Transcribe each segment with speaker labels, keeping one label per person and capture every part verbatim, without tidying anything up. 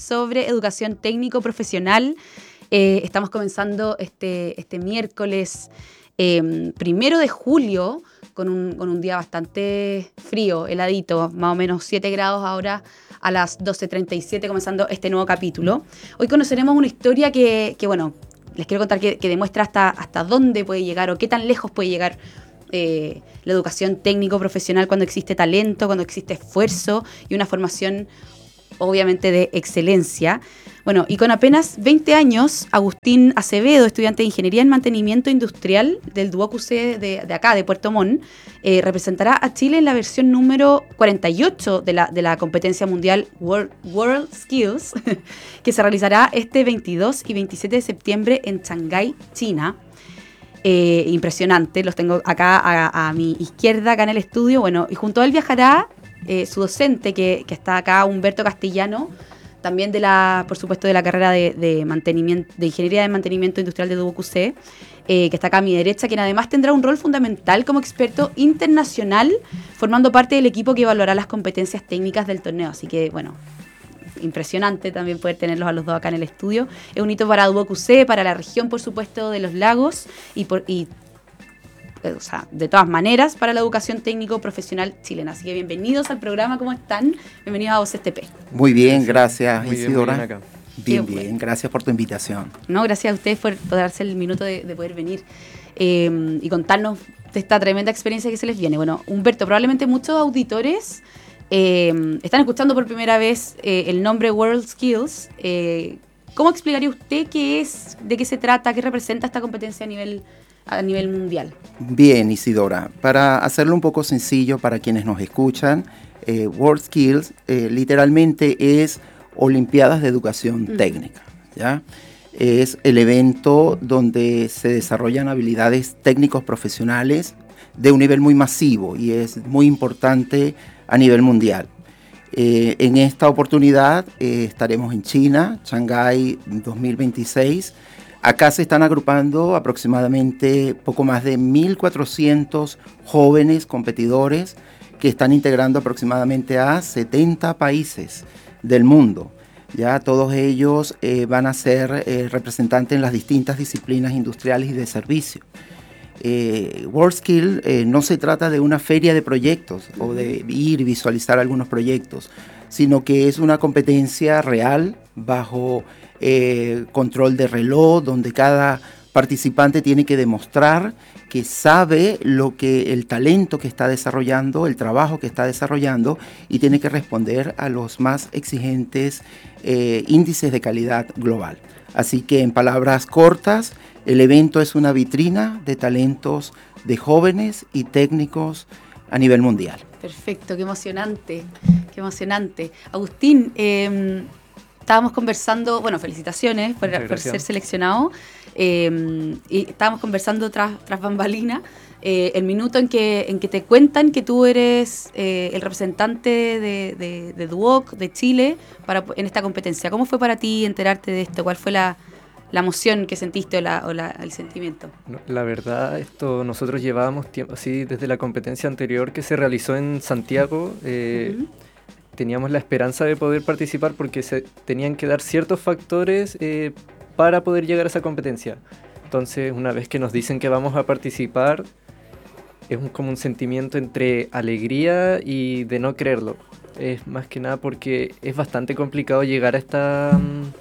Speaker 1: sobre educación técnico-profesional. Eh, estamos comenzando este, este miércoles eh, primero de julio con un, con un día bastante frío, heladito, más o menos siete grados ahora a las doce treinta y siete, comenzando este nuevo capítulo. Hoy conoceremos una historia que, que bueno, les quiero contar que, que demuestra hasta, hasta dónde puede llegar o qué tan lejos puede llegar eh, la educación técnico-profesional cuando existe talento, cuando existe esfuerzo y una formación obviamente de excelencia. Bueno, y con apenas veinte años, Agustín Acevedo, estudiante de Ingeniería en Mantenimiento Industrial del Duoc U C de, de acá, de Puerto Montt, eh, representará a Chile en la versión número cuarenta y ocho de la, de la competencia mundial World, World Skills, que se realizará este veintidós y veintisiete de septiembre en Shanghái, China. Eh, impresionante, los tengo acá a, a mi izquierda, acá en el estudio. Bueno, y junto a él viajará eh, su docente, que, que está acá, Humberto Castellano, también de la, por supuesto, de la carrera de, de mantenimiento, de Ingeniería de Mantenimiento Industrial de Duoc U C, eh, que está acá a mi derecha, quien además tendrá un rol fundamental como experto internacional, formando parte del equipo que evaluará las competencias técnicas del torneo. Así que, bueno, impresionante también poder tenerlos a los dos acá en el estudio. Es un hito para Duoc U C, para la región, por supuesto, de los lagos y, por, y o sea, de todas maneras, para la educación técnico-profesional chilena. Así que bienvenidos al programa, ¿cómo están? Bienvenidos a Voces T P.
Speaker 2: Muy bien, gracias,
Speaker 3: muy
Speaker 2: Isidora.
Speaker 3: Bien, muy bien, acá.
Speaker 2: bien, bien, bien, gracias por tu invitación.
Speaker 1: No, gracias a ustedes por, por darse el minuto de, de poder venir eh, y contarnos de esta tremenda experiencia que se les viene. Bueno, Humberto, probablemente muchos auditores eh, están escuchando por primera vez eh, el nombre World Skills. Eh, ¿Cómo explicaría usted qué es, de qué se trata, qué representa esta competencia a nivel a nivel mundial?
Speaker 2: Bien, Isidora, para hacerlo un poco sencillo para quienes nos escuchan, eh, World Skills eh, literalmente es Olimpiadas de Educación mm. Técnica, ¿ya? Es el evento donde se desarrollan habilidades técnicos profesionales de un nivel muy masivo y es muy importante a nivel mundial. Eh, en esta oportunidad eh, estaremos en China, Shanghái dos mil veintiséis. Acá se están agrupando aproximadamente poco más de mil cuatrocientos jóvenes competidores que están integrando aproximadamente a setenta países del mundo. Ya todos ellos eh, van a ser eh, representantes en las distintas disciplinas industriales y de servicio. Eh, WorldSkill eh, no se trata de una feria de proyectos uh-huh. o de ir y visualizar algunos proyectos, sino que es una competencia real bajo eh, control de reloj, donde cada participante tiene que demostrar que sabe lo que el talento que está desarrollando, el trabajo que está desarrollando, y tiene que responder a los más exigentes eh, índices de calidad global. Así que en palabras cortas, el evento es una vitrina de talentos de jóvenes y técnicos a nivel mundial.
Speaker 1: Perfecto, qué emocionante, qué emocionante. Agustín, eh, estábamos conversando, bueno, felicitaciones por, por ser seleccionado. Eh, y estábamos conversando tras, tras bambalina, eh, el minuto en que, en que te cuentan que tú eres eh, el representante de, de, de Duoc, de Chile, para, en esta competencia. ¿Cómo fue para ti enterarte de esto? ¿Cuál fue la, la emoción que sentiste o, la, o la, el sentimiento?
Speaker 3: No, la verdad, esto nosotros llevábamos tiempo, así desde la competencia anterior que se realizó en Santiago, eh, uh-huh. teníamos la esperanza de poder participar porque se tenían que dar ciertos factores eh, para poder llegar a esa competencia. Entonces, una vez que nos dicen que vamos a participar, es un, como un sentimiento entre alegría y de no creerlo. Es más que nada porque es bastante complicado llegar a, esta,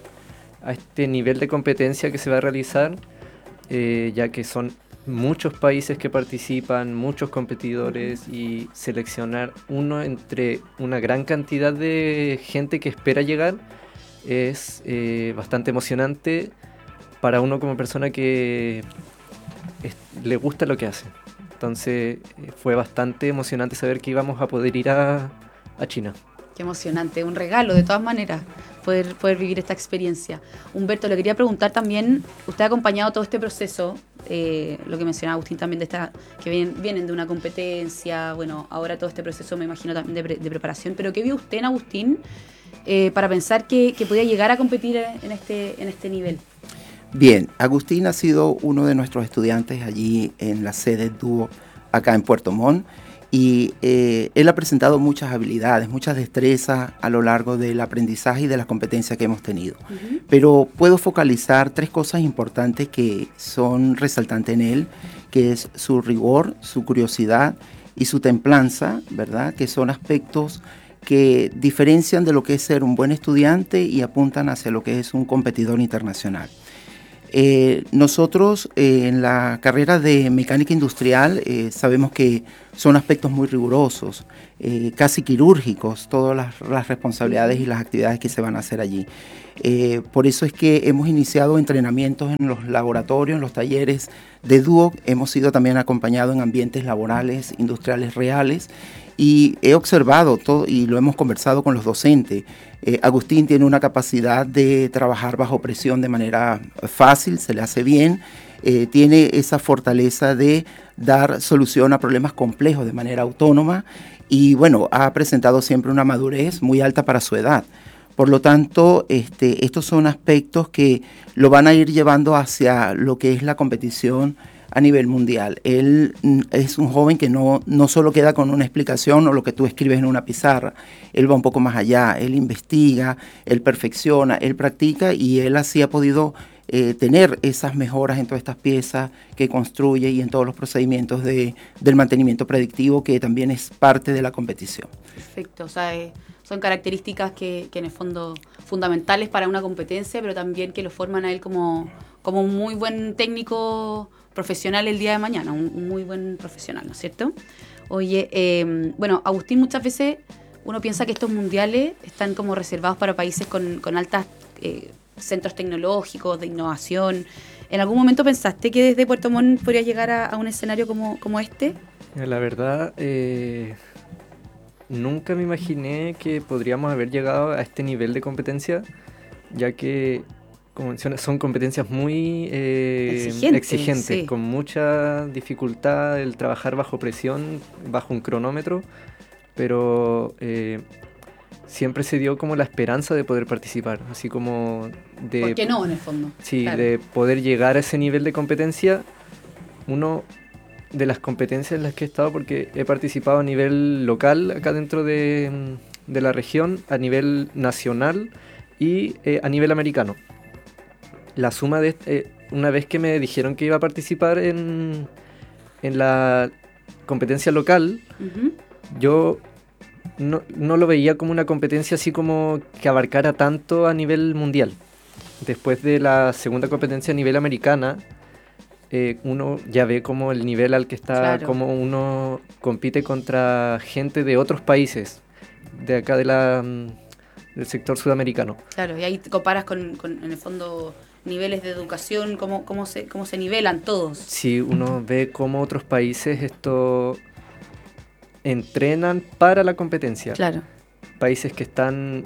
Speaker 3: a este nivel de competencia que se va a realizar, eh, ya que son muchos países que participan, muchos competidores, y seleccionar uno entre una gran cantidad de gente que espera llegar es eh, bastante emocionante para uno como persona que es, le gusta lo que hace. Entonces eh, fue bastante emocionante saber que íbamos a poder ir a, a China.
Speaker 1: Qué emocionante, un regalo de todas maneras poder, poder vivir esta experiencia. Humberto, le quería preguntar también, usted ha acompañado todo este proceso, eh, lo que mencionaba Agustín también, de esta, que vienen, vienen de una competencia, bueno, ahora todo este proceso me imagino también de, pre, de preparación, pero ¿qué vio usted en Agustín eh, para pensar que, que podía llegar a competir en este, en este nivel?
Speaker 2: Bien, Agustín ha sido uno de nuestros estudiantes allí en la sede Duoc, acá en Puerto Montt, y eh, él ha presentado muchas habilidades, muchas destrezas a lo largo del aprendizaje y de las competencias que hemos tenido. Uh-huh. Pero puedo focalizar tres cosas importantes que son resaltantes en él, que es su rigor, su curiosidad y su templanza, ¿verdad? Que son aspectos que diferencian de lo que es ser un buen estudiante y apuntan hacia lo que es un competidor internacional. Eh, nosotros eh, en la carrera de mecánica industrial eh, sabemos que son aspectos muy rigurosos, eh, casi quirúrgicos, todas las, las responsabilidades y las actividades que se van a hacer allí. Eh, por eso es que hemos iniciado entrenamientos en los laboratorios, en los talleres de Duoc, hemos sido también acompañados en ambientes laborales, industriales reales, y he observado todo y lo hemos conversado con los docentes. Eh, Agustín tiene una capacidad de trabajar bajo presión de manera fácil, se le hace bien, eh, tiene esa fortaleza de dar solución a problemas complejos de manera autónoma y bueno, ha presentado siempre una madurez muy alta para su edad. Por lo tanto, este, estos son aspectos que lo van a ir llevando hacia lo que es la competición a nivel mundial. Él es un joven que no, no solo queda con una explicación o lo que tú escribes en una pizarra, él va un poco más allá, él investiga, él perfecciona, él practica y él así ha podido eh, tener esas mejoras en todas estas piezas que construye y en todos los procedimientos de, del mantenimiento predictivo que también es parte de la competición.
Speaker 1: Perfecto, o sea, eh, son características que, que en el fondo fundamentales para una competencia, pero también que lo forman a él como, como un muy buen técnico profesional el día de mañana, un, un muy buen profesional, ¿no es cierto? Oye, eh, bueno, Agustín, muchas veces uno piensa que estos mundiales están como reservados para países con, con altos eh, centros tecnológicos, de innovación. ¿En algún momento pensaste que desde Puerto Montt podría llegar a, a un escenario como, como este?
Speaker 3: La verdad, eh, nunca me imaginé que podríamos haber llegado a este nivel de competencia, ya que como mencionas, son competencias muy eh,
Speaker 1: Exigente,
Speaker 3: exigentes,
Speaker 1: sí.
Speaker 3: Con mucha dificultad el trabajar bajo presión, bajo un cronómetro, pero eh, siempre se dio como la esperanza de poder participar, así como de...
Speaker 1: ¿Por qué no, en el fondo?
Speaker 3: Sí,
Speaker 1: claro.
Speaker 3: de poder llegar a ese nivel de competencia. Uno de las competencias en las que he estado, porque he participado a nivel local, acá dentro de, de la región, a nivel nacional y eh, a nivel americano. La suma de eh, una vez que me dijeron que iba a participar en, en la competencia local, uh-huh. yo no, no lo veía como una competencia así como que abarcara tanto a nivel mundial. Después de la segunda competencia a nivel americana, eh, uno ya ve como el nivel al que está, claro. Como uno compite contra gente de otros países, de acá de la, del sector sudamericano.
Speaker 1: Claro, y ahí te comparas con, con en el fondo, niveles de educación, cómo, cómo, se, cómo se nivelan todos.
Speaker 3: Sí, uno ve cómo otros países esto entrenan para la competencia.
Speaker 1: Claro.
Speaker 3: Países que están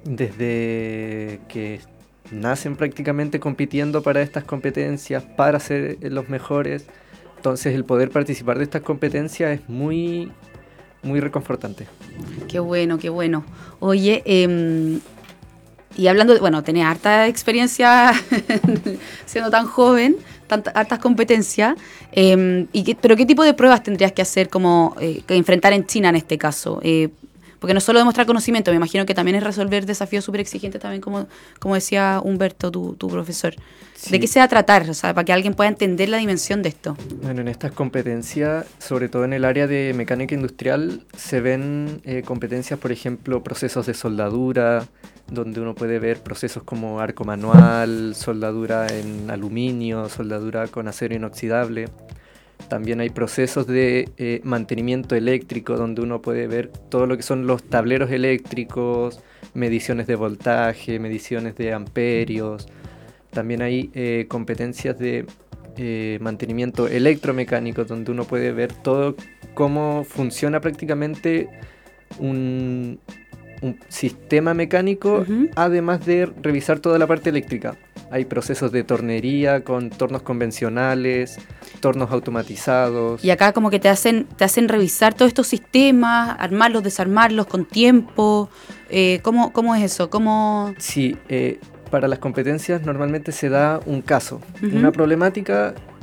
Speaker 3: desde que nacen prácticamente compitiendo para estas competencias, para ser los mejores. Entonces el poder participar de estas competencias es muy, muy reconfortante.
Speaker 1: Qué bueno, qué bueno. Oye, eh, y hablando, de, bueno, tenés harta experiencia siendo tan joven, tanta, hartas competencias, eh, y que, pero ¿qué tipo de pruebas tendrías que hacer, como eh, que enfrentar en China en este caso? Eh, porque no solo demostrar conocimiento, me imagino que también es resolver desafíos súper exigentes también, como, como decía Humberto, tu, tu profesor. Sí. ¿De qué se va a tratar? O sea, para que alguien pueda entender la dimensión de esto.
Speaker 3: Bueno, en estas competencias, sobre todo en el área de mecánica industrial, se ven eh, competencias, por ejemplo, procesos de soldadura, donde uno puede ver procesos como arco manual, soldadura en aluminio, soldadura con acero inoxidable. También hay procesos de eh, mantenimiento eléctrico, donde uno puede ver todo lo que son los tableros eléctricos, mediciones de voltaje, mediciones de amperios. También hay eh, competencias de eh, mantenimiento electromecánico, donde uno puede ver todo cómo funciona prácticamente un, un sistema mecánico, uh-huh. además de revisar toda la parte eléctrica. Hay procesos de tornería con tornos convencionales, tornos automatizados.
Speaker 1: Y acá como que te hacen te hacen revisar todos estos sistemas, armarlos, desarmarlos con tiempo. Eh, ¿cómo, ¿Cómo es eso? ¿Cómo...
Speaker 3: Sí, eh, para las competencias normalmente se da un caso, uh-huh. una problemática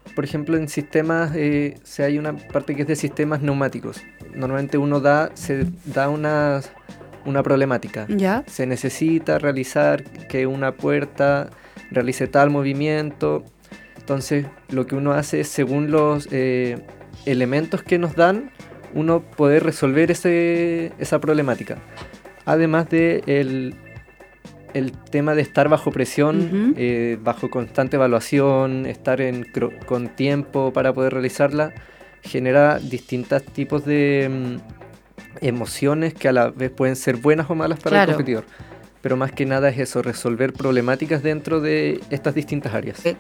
Speaker 3: por ejemplo, en sistemas, eh, si hay una parte que es de sistemas neumáticos. Normalmente uno da, se da una, una problemática.
Speaker 1: ¿Ya?
Speaker 3: Se necesita realizar que una puerta realice tal movimiento. Entonces, lo que uno hace es, según los eh, elementos que nos dan, uno poder resolver ese, esa problemática. Además de el, el tema de estar bajo presión,
Speaker 1: Uh-huh.
Speaker 3: eh, bajo constante evaluación, estar en, cro- con tiempo para poder realizarla, genera distintos tipos de mm, emociones que a la vez pueden ser buenas o malas para
Speaker 1: Claro.
Speaker 3: el competidor. Pero más que nada es eso, resolver problemáticas dentro de estas distintas áreas.
Speaker 1: Eh,